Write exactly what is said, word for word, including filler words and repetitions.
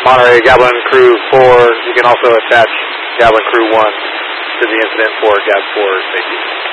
Monterey Gablin Crew four, you can also attach Gablin Crew one to the incident for G A B four safety.